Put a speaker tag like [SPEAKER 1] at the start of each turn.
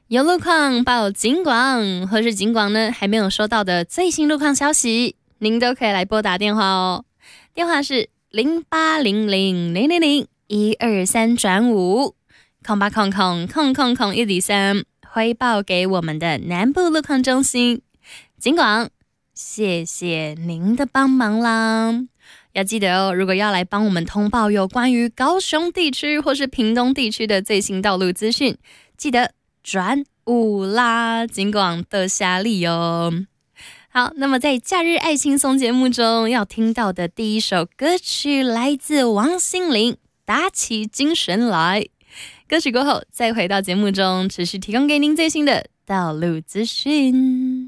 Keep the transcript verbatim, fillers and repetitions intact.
[SPEAKER 1] 有路况报警广，或是警广呢还没有收到的最新路况消息，您都可以来拨打电话哦。电话是零八零零零零零一二三转五空八空空空空空一零三，回报给我们的南部路况中心。警广，谢谢您的帮忙啦！要记得哦，如果要来帮我们通报有关于高雄地区或是屏东地区的最新道路资讯，记得转五啦，警广的下力哦。好，那么在假日爱轻松节目中要听到的第一首歌曲来自王心凌，打起精神来。歌曲过后再回到节目中，持续提供给您最新的道路资讯。